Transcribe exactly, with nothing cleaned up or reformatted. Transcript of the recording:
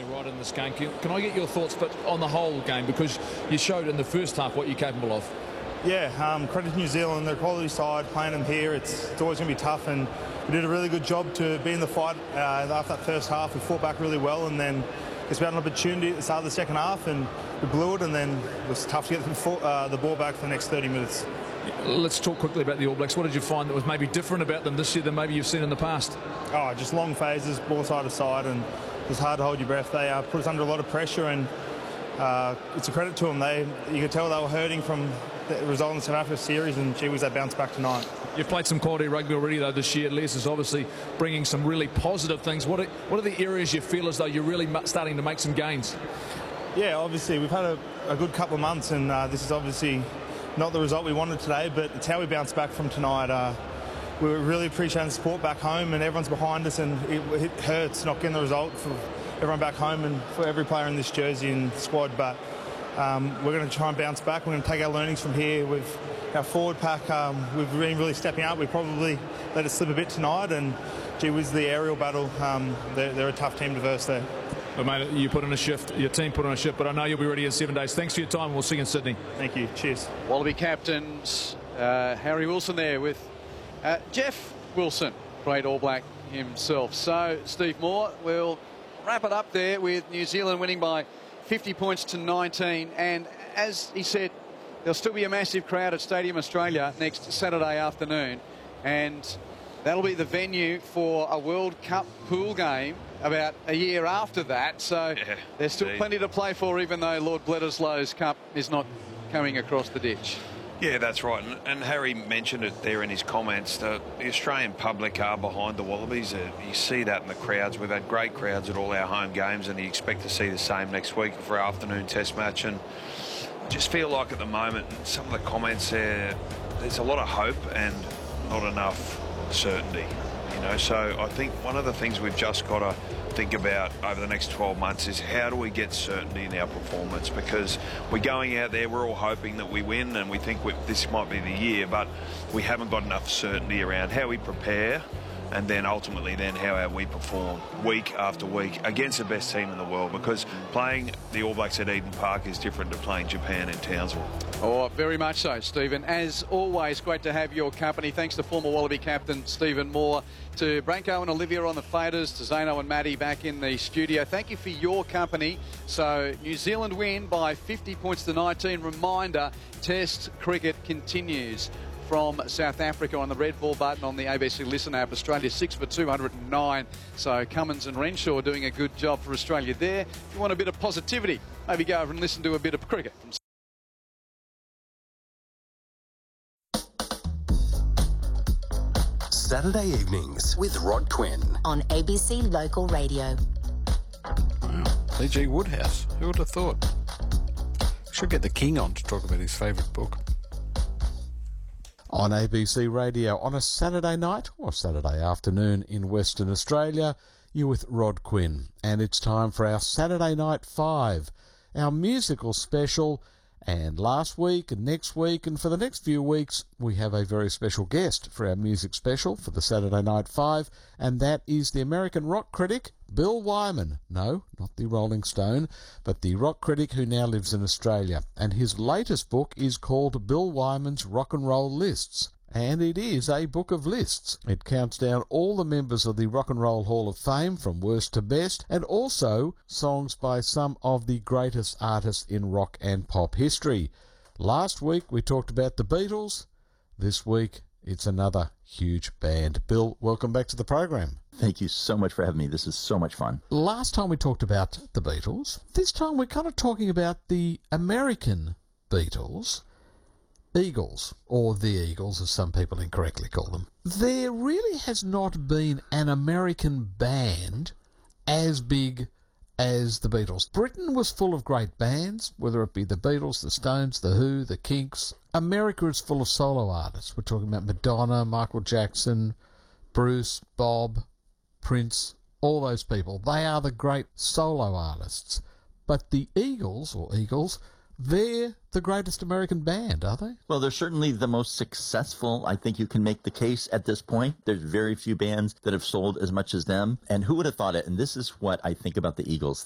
Australia right in this game. Can, can I get your thoughts but on the whole game, because you showed in the first half what you're capable of? Yeah, um, credit to New Zealand, their quality side, playing them here, it's, it's always going to be tough, and we did a really good job to be in the fight uh, after that first half. We fought back really well, and then it's about an opportunity at the start of the second half, and we blew it, and then it was tough to get the, uh, the ball back for the next thirty minutes. Let's talk quickly about the All Blacks. What did you find that was maybe different about them this year than maybe you've seen in the past? Oh, just long phases, ball side to side, and it's hard to hold your breath. They uh, put us under a lot of pressure, and uh, it's a credit to them. They, you could tell they were hurting from the result in the South Africa series, and gee whiz, they bounced back tonight. You've played some quality rugby already, though, this year. Les is obviously bringing some really positive things. What are, what are the areas you feel as though you're really starting to make some gains? Yeah, obviously, we've had a, a good couple of months, and uh, this is obviously not the result we wanted today, but it's how we bounced back from tonight. Uh, we were really appreciating the support back home, and everyone's behind us, and it, it hurts not getting the result for everyone back home and for every player in this jersey and squad, but um, we're going to try and bounce back. We're going to take our learnings from here. With our forward pack, um, we've been really stepping up. We probably let it slip a bit tonight, and gee whiz, the aerial battle, um, they're, they're a tough team to verse there. Well, mate, you put in a shift, your team put in a shift, but I know you'll be ready in seven days. Thanks for your time. We'll see you in Sydney. Thank you. Cheers. Wallaby captains, uh, Harry Wilson there with uh, Jeff Wilson, great All Black himself. So, Steve Moore, we'll wrap it up there with New Zealand winning by fifty points to nineteen. And as he said, there'll still be a massive crowd at Stadium Australia next Saturday afternoon. And that'll be the venue for a World Cup pool game about a year after that. So yeah, there's still indeed plenty to play for, even though Lord Bledisloe's Cup is not coming across the ditch. Yeah, that's right. And, and Harry mentioned it there in his comments. The, the Australian public are behind the Wallabies. Uh, you see that in the crowds. We've had great crowds at all our home games, and you expect to see the same next week for our afternoon test match. And just feel like at the moment, some of the comments there, there's a lot of hope and not enough certainty. You know, so I think one of the things we've just got to think about over the next twelve months is how do we get certainty in our performance, because we're going out there, we're all hoping that we win, and we think we, this might be the year, but we haven't got enough certainty around how we prepare, and then ultimately then how we perform week after week against the best team in the world, because playing the All Blacks at Eden Park is different to playing Japan in Townsville. Oh, very much so, Stephen. As always, great to have your company. Thanks to former Wallaby captain Stephen Moore, to Branko and Olivia on the faders, to Zano and Maddie back in the studio. Thank you for your company. So, New Zealand win by fifty points to nineteen. Reminder, Test cricket continues from South Africa on the red ball button on the A B C Listen app. Australia six for two hundred nine. So Cummins and Renshaw doing a good job for Australia there. If you want a bit of positivity, maybe go over and listen to a bit of cricket. Saturday evenings with Rod Quinn on A B C Local Radio. Wow. C G Woodhouse, who would have thought? Should get the King on to talk about his favourite book. On A B C Radio on a Saturday night or Saturday afternoon in Western Australia, you're with Rod Quinn. And it's time for our Saturday Night Five, our musical special. And last week and next week and for the next few weeks, we have a very special guest for our music special for the Saturday Night Five, and that is the American rock critic, Bill Wyman. No, not the Rolling Stone, but the rock critic who now lives in Australia. And his latest book is called Bill Wyman's Rock and Roll Lists. And it is a book of lists. It counts down all the members of the Rock and Roll Hall of Fame from worst to best, and also songs by some of the greatest artists in rock and pop history. Last week we talked about the Beatles. This week it's another huge band. Bill, welcome back to the program. Thank you so much for having me. This is so much fun. Last time we talked about the Beatles. This time we're kind of talking about the American Beatles. Eagles, or the Eagles as some people incorrectly call them. There really has not been an American band as big as the Beatles. Britain was full of great bands, whether it be the Beatles, the Stones, the Who, the Kinks. America is full of solo artists. We're talking about Madonna, Michael Jackson, Bruce, Bob, Prince, all those people. They are the great solo artists. But the Eagles, or Eagles, they're the greatest American band, are they? Well, they're certainly the most successful. I think you can make the case at this point. There's very few bands that have sold as much as them. And who would have thought it? And this is what I think about the Eagles.